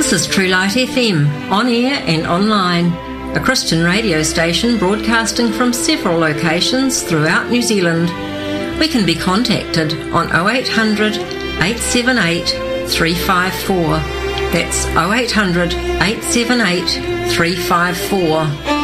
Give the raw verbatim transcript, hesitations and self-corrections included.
This is True Light F M, on air and online, a Christian radio station broadcasting from several locations throughout New Zealand. We can be contacted on oh eight hundred, eight seven eight, three five four. That's oh eight hundred, eight seven eight, three five four.